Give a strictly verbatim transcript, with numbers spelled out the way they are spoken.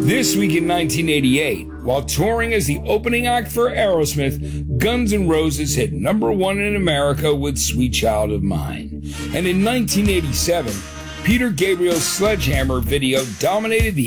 This week in nineteen eighty-eight, while touring as the opening act for Aerosmith, Guns N' Roses hit number one in America with Sweet Child of Mine. And in nineteen eighty-seven, Peter Gabriel's Sledgehammer video dominated the